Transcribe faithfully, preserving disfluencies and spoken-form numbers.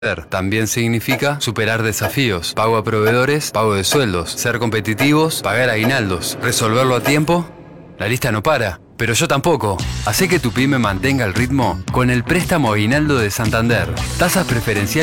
También significa superar desafíos, pago a proveedores, pago de sueldos, ser competitivos, pagar aguinaldos, resolverlo a tiempo. La lista no para, pero yo tampoco. Hacé que tu pyme mantenga el ritmo con el préstamo aguinaldo de Santander. Tasas preferenciales